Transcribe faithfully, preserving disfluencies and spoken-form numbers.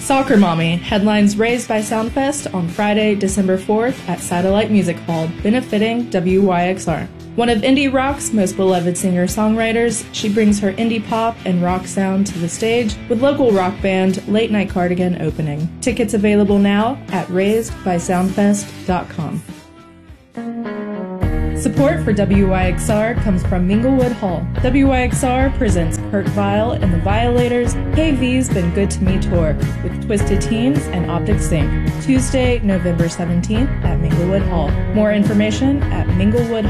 Soccer Mommy headlines Raised by Soundfest on Friday, December fourth at Satellite Music Hall, benefiting W Y X R. One of indie rock's most beloved singer-songwriters, she brings her indie pop and rock sound to the stage with local rock band Late Night Cardigan opening. Tickets available now at raised by soundfest dot com. Support for W Y X R comes from Minglewood Hall. W Y X R presents Kurt Vile and the Violators' Hey V's Been Good to Me tour with Twisted Teens and Optic Sync, Tuesday, November seventeenth at Minglewood Hall. More information at minglewood